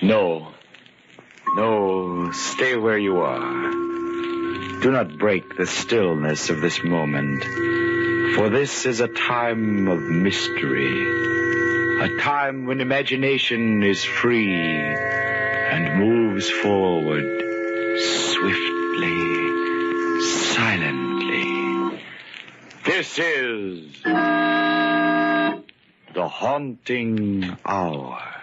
No. No, stay where you are. Do not break the stillness of this moment, for this is a time of mystery, a time when imagination is free and moves forward swiftly, silently. This is the Haunting Hour.